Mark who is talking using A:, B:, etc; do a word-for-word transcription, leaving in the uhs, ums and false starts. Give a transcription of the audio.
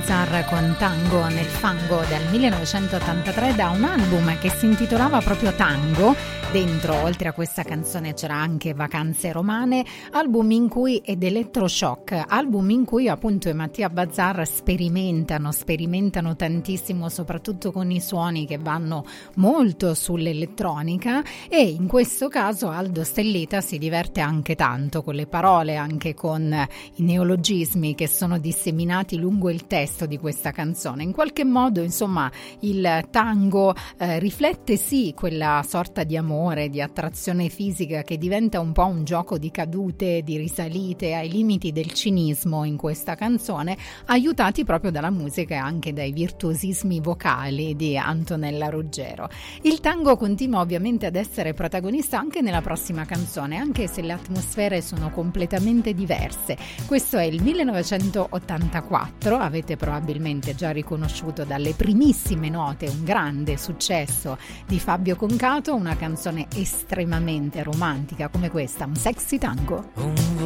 A: Balzar con Tango nel fango del millenovecentottantatré, da un album che si intitolava proprio Tango. Dentro, oltre a questa canzone, c'era anche Vacanze romane, album in cui ed Elettroshock, album in cui appunto i Mattia Bazar sperimentano, sperimentano tantissimo, soprattutto con i suoni che vanno molto sull'elettronica, e in questo caso Aldo Stellita si diverte anche tanto con le parole, anche con i neologismi che sono disseminati lungo il testo di questa canzone. In qualche modo, insomma, il tango eh, riflette sì quella sorta di amore, di attrazione fisica che diventa un po' un gioco di cadute, di risalite ai limiti del cinismo in questa canzone, aiutati proprio dalla musica e anche dai virtuosismi vocali di Antonella Ruggero. Il tango continua ovviamente ad essere protagonista anche nella prossima canzone, anche se le atmosfere sono completamente diverse. Questo è il millenovecentottantaquattro, avete probabilmente già riconosciuto dalle primissime note un grande successo di Fabio Concato, una canzone estremamente romantica come questa, un sexy tango.
B: Un